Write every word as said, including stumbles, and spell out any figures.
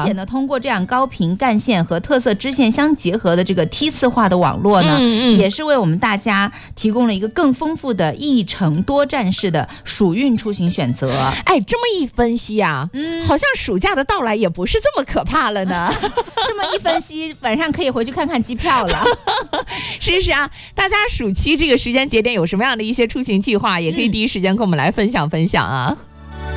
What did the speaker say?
而且呢，通过这样高频干线和特色支线相结合的这个梯次化的网络呢，嗯嗯也是为我们大家提供了一个更丰富的一程多站式的暑运出行选择。 哎，这么一分析啊，嗯，好像暑假的到来也不是这么可怕了呢。 这么一分析，晚上可以回去看看机票了。 是是啊，大家暑期这个时间节点有什么样的一些出行计划，也可以第一时间跟我们来分享分享啊。